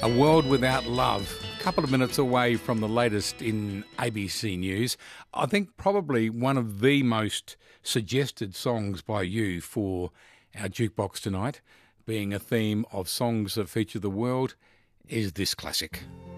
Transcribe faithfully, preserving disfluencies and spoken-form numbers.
A World Without Love, a couple of minutes away from the latest in A B C News. I think probably one of the most suggested songs by you for our jukebox tonight, being a theme of songs that feature the world, is this classic.